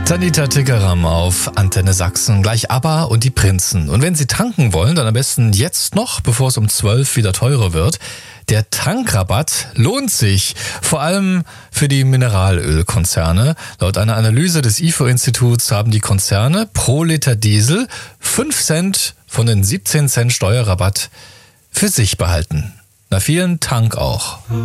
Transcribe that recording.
Sanita Tickeram auf Antenne Sachsen, gleich ABBA und die Prinzen. Und wenn Sie tanken wollen, dann am besten jetzt noch, bevor es um 12 wieder teurer wird. Der Tankrabatt lohnt sich, vor allem für die Mineralölkonzerne. Laut einer Analyse des IFO-Instituts haben die Konzerne pro Liter Diesel 5 Cent von den 17 Cent Steuerrabatt für sich behalten. Na, vielen Dank auch.